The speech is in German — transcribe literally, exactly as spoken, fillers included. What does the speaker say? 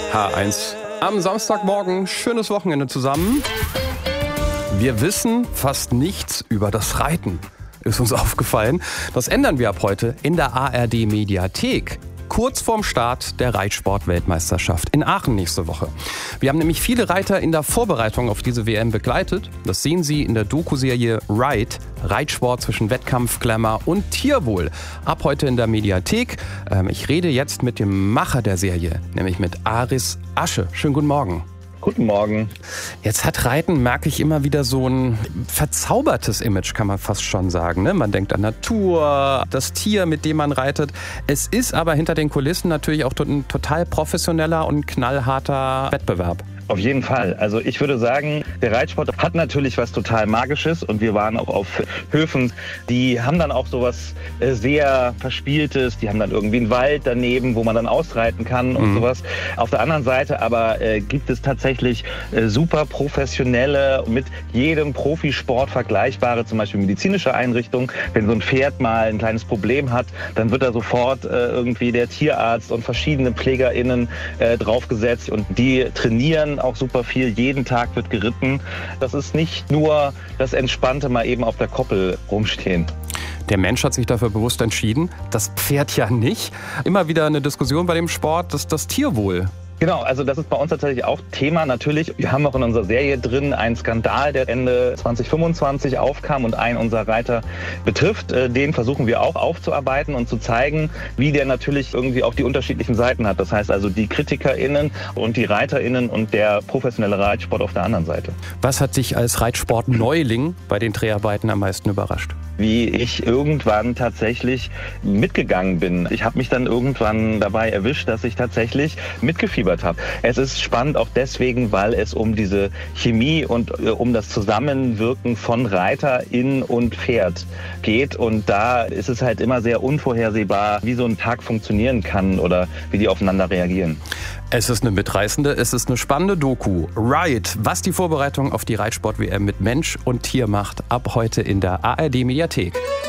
H eins am Samstagmorgen. Schönes Wochenende zusammen. Wir wissen fast nichts über das Reiten, ist uns aufgefallen. Das ändern wir ab heute in der A R D-Mediathek. Kurz vorm Start der Reitsport-Weltmeisterschaft in Aachen nächste Woche. Wir haben nämlich viele Reiter in der Vorbereitung auf diese W M begleitet. Das sehen Sie in der Doku-Serie Ride, Reitsport zwischen Wettkampf, Glamour und Tierwohl. Ab heute in der Mediathek. Ähm, ich rede jetzt mit dem Macher der Serie, nämlich mit Aris Asche. Schönen guten Morgen. Guten Morgen. Jetzt hat Reiten, merke ich, immer wieder so ein verzaubertes Image, kann man fast schon sagen. Ne? Man denkt an Natur, das Tier, mit dem man reitet. Es ist aber hinter den Kulissen natürlich auch ein total professioneller und knallharter Wettbewerb. Auf jeden Fall. Also ich würde sagen, der Reitsport hat natürlich was total Magisches und wir waren auch auf Höfen, die haben dann auch sowas sehr Verspieltes, die haben dann irgendwie einen Wald daneben, wo man dann ausreiten kann und mhm. sowas. Auf der anderen Seite aber äh, gibt es tatsächlich äh, super professionelle, mit jedem Profisport vergleichbare, zum Beispiel medizinische Einrichtungen. Wenn so ein Pferd mal ein kleines Problem hat, dann wird da sofort äh, irgendwie der Tierarzt und verschiedene PflegerInnen äh, draufgesetzt und die trainieren auch super viel. Jeden Tag wird geritten. Das ist nicht nur das Entspannte mal eben auf der Koppel rumstehen. Der Mensch hat sich dafür bewusst entschieden, das Pferd ja nicht. Immer wieder eine Diskussion bei dem Sport, das, das Tierwohl. Genau, also das ist bei uns tatsächlich auch Thema. Natürlich, wir haben auch in unserer Serie drin einen Skandal, der Ende zwanzig fünfundzwanzig aufkam und einen unserer Reiter betrifft. Den versuchen wir auch aufzuarbeiten und zu zeigen, wie der natürlich irgendwie auch die unterschiedlichen Seiten hat. Das heißt also die KritikerInnen und die ReiterInnen und der professionelle Reitsport auf der anderen Seite. Was hat dich als Reitsport-Neuling bei den Dreharbeiten am meisten überrascht? Wie ich irgendwann tatsächlich mitgegangen bin. Ich habe mich dann irgendwann dabei erwischt, dass ich tatsächlich mitgefiebert habe. Es ist spannend auch deswegen, weil es um diese Chemie und äh, um das Zusammenwirken von Reiterin und Pferd geht. Und da ist es halt immer sehr unvorhersehbar, wie so ein Tag funktionieren kann oder wie die aufeinander reagieren. Es ist eine mitreißende, es ist eine spannende Doku. Ride, was die Vorbereitung auf die Reitsport-W M mit Mensch und Tier macht, ab heute in der A R D-Mediathek.